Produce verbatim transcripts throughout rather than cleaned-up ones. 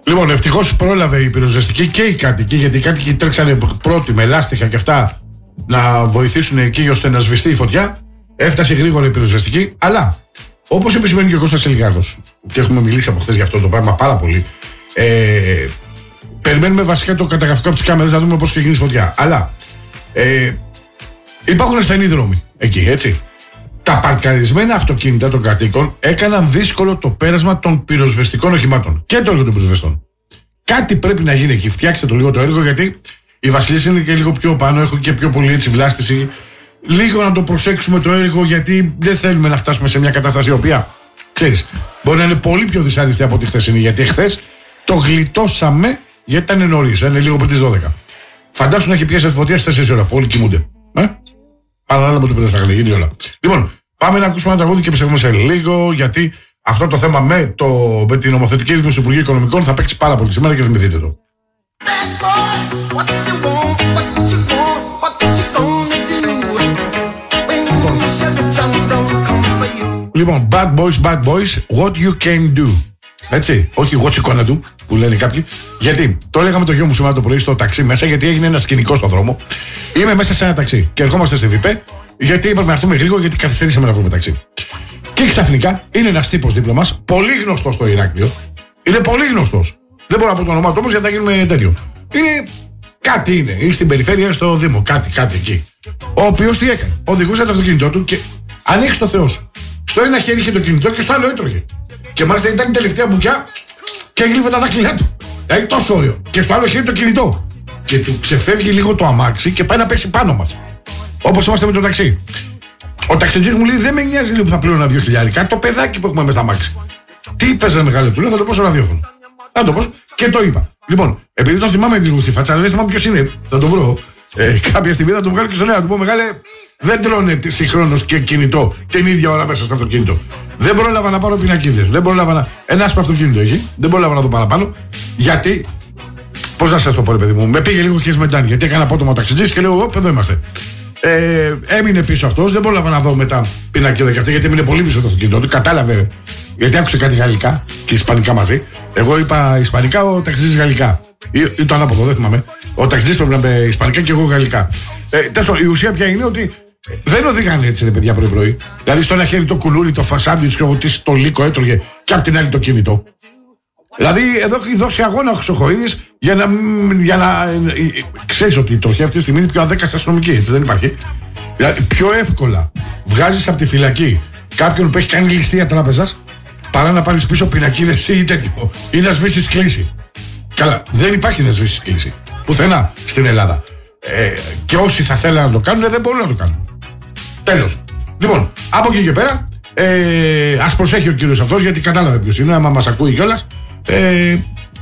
Λοιπόν, ευτυχώς πρόλαβε η πυροσβεστική και οι κάτοικοι, γιατί οι κάτοικοι τρέξανε πρώτοι με λάστιχα και αυτά να βοηθήσουν εκεί ώστε να σβηστεί η φωτιά. Έφτασε γρήγορα η πυροσβεστική, αλλά όπως επισημαίνει και ο Κώστας Ελιγάρδος, και έχουμε μιλήσει από χθες για αυτό το πράγμα πάρα πολύ, ε, περιμένουμε βασικά το καταγραφικό από τις κάμερες να δούμε πώς έχει γίνει η φωτιά. Αλλά ε, υπάρχουν ασθενείς δρόμοι εκεί, έτσι. Τα παρκαρισμένα αυτοκίνητα των κατοίκων έκαναν δύσκολο το πέρασμα των πυροσβεστικών οχημάτων και το έργο των πυροσβεστών. Κάτι πρέπει να γίνει εκεί. Φτιάξτε το λίγο το έργο, γιατί οι βασιλείς είναι και λίγο πιο πάνω, έχουν και πιο πολύ έτσι βλάστηση. Λίγο να το προσέξουμε το έργο, γιατί δεν θέλουμε να φτάσουμε σε μια κατάσταση η οποία, ξέρεις, μπορεί να είναι πολύ πιο δυσάρεστη από τη χθεσινή. Γιατί χθες το γλιτώσαμε, γιατί ήταν νωρίς, είναι λίγο πριν τις δώδεκα. Φαντάσου να έχει πιάσει φωτιά στις τέσσερις ώρα, όλοι κοιμούνται. Ε? Παραλάβαμε το πυροσβεστικό, γίνει όλα. Λοιπόν, πάμε να ακούσουμε ένα τραγούδι και επιστρέφουμε σε λίγο, γιατί αυτό το θέμα με, το, με την νομοθετική ρύθμιση του Υπουργείου Οικονομικών θα παίξει πάρα πολύ σήμερα και θυμηθείτε το. Λοιπόν, bad boys, bad boys, what you can do. Έτσι, όχι what you gonna do, που λένε κάποιοι. Γιατί, το έλεγα με το γιο μου σήμερα το πρωί στο ταξί μέσα, γιατί έγινε ένα σκηνικό στον δρόμο. Είμαι μέσα σε ένα ταξί και ερχόμαστε στη ΒΙΠΕ, γιατί είπαμε να έρθουμε γρήγορα, γιατί καθυστερήσαμε να βρούμε ταξί. Και ξαφνικά είναι ένας τύπος δίπλα μας, πολύ γνωστός στο Ηράκλειο. Είναι πολύ γνωστός. Δεν μπορώ να πω το όνομά του όμως, γιατί θα γίνουμε τέτοιο. Είναι. Κάτι είναι, ή στην περιφέρεια, στο Δήμο, κάτι, κάτι εκεί. Ο οποίος τι έκανε, οδηγούσε το αυτοκίνητό του και ανοίξει το Θεό σου. Στο ένα χέρι είχε το κινητό και στο άλλο έτρωγε. Και μάλιστα ήταν η τελευταία μπουκιά και έγλυφε τα δάχτυλά του. Δηλαδή τόσο ωραίο. Και στο άλλο χέρι το κινητό. Και του ξεφεύγει λίγο το αμάξι και πάει να πέσει πάνω μας. Όπως είμαστε με το ταξί. Ο ταξιτζής μου λέει: δεν με νοιάζει λίγο που θα πλήρωνα δύο χιλιάρικα. Το παιδάκι που έχουμε μέσα στα αμάξι. Τι παίζανε μεγάλο, του λέω: θα το πω στο ραδιόφωνο. Θα το πω και το είπα. Λοιπόν, επειδή τον θυμάμαι λίγο στη φάτσα, δεν θυμάμαι ποιος είναι, θα το βρω. Ε, κάποια στιγμή θα το βγάλω και στο νέο. Θα του πω: μεγάλε, δεν τρώνε συγχρόνως και κινητό την ίδια ώρα μέσα στο αυτοκίνητο. Δεν πρόλαβα να πάρω πινακίδες. Δεν πρόλαβα να. Ένα άσπρο αυτοκίνητο έχει. Δεν πρόλαβα να δω παραπάνω. Γιατί. Πώς να σας το πω, ρε παιδί μου, με πήγε λίγο χεσμεντάνι. Γιατί έκανα απότομο ταξιτζής και λέω: εγώ, εδώ είμαστε. Ε, έμεινε πίσω αυτός. Δεν πρόλαβα να δω μετά πινακίδα και αυτή, γιατί έμεινε πολύ πίσω το αυτοκίνητο του. Κατάλαβε. Γιατί άκουσε κάτι γαλλικά και ισπανικά μαζί. Εγώ είπα ισπανικά, ο ταξιτζής γαλλικά. Ή, ή το ανάποδο, δεν θυμάμαι. Ο ταξιτζής πρέπει να είπε ισπανικά και εγώ γαλλικά. Ε, τέλος, η ουσία πια είναι ότι δεν οδηγάνε έτσι, ρε παιδιά, πρωί-πρωί. Δηλαδή, στο ένα χέρι το κουλούρι, το φασάντουιτς και ότι το λύκο έτρωγε, και απ' την άλλη το κινητό. Δηλαδή, εδώ έχει δώσει αγώνα ο Χρυσοχοΐδης για να. Για να ξέρεις ότι η τροχιά αυτή τη στιγμή είναι πιο αδέκαστη αστυνομική, έτσι δεν υπάρχει. Δηλαδή, πιο εύκολα βγάζεις από τη φυλακή κάποιον που έχει κάνει ληστεία τράπεζας παρά να πάρεις πίσω πινακίδες ή τέτοιο. Ή να σβήσεις κλίση. Καλά, δεν υπάρχει να σβήσεις κλίση. Πουθενά στην Ελλάδα. Ε, και όσοι θα θέλουν να το κάνουν δεν μπορούν να το κάνουν. Τέλος. Λοιπόν, από εκεί και πέρα, ε, ας προσέχει ο κύριος αυτός, γιατί κατάλαβε ποιος είναι, άμα μας ακούει κιόλας. Ε,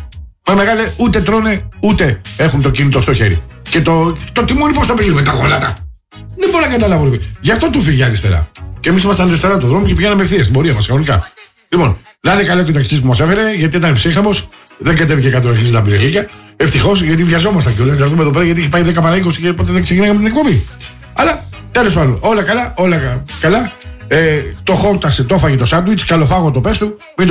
μα μεγάλε, ούτε τρώνε ούτε έχουν το κινητό στο χέρι. Και το, το τιμόνι πώς το πηγαίνουμε, τα γολάτα. Δεν μπορώ να καταλάβω. Γι' αυτό του φύγει αριστερά. Και εμείς ήμασταν αριστερά του δρόμου και πηγαίναμε ευθείας στην πορεία μας κανονικά. Λοιπόν, να είναι καλό και ο ταξιτζής που μας έφερε, γιατί ήταν ψύχαμος, δεν κατέβηκε κάτω αρχίζει τα πυρελίκια. Ευτυχώς, γιατί βιαζόμασταν κιόλας. Να δούμε εδώ πέρα, γιατί είχε πάει δέκα παρά είκοσι και ποτέ δεν ξεκινάγαμε την εκπομπή. Αλλά τέλος πάντων, όλα καλά, όλα καλά. Ε, το χόρτασε, το έφαγε το σάντουιτς, καλοφάγο το πες του.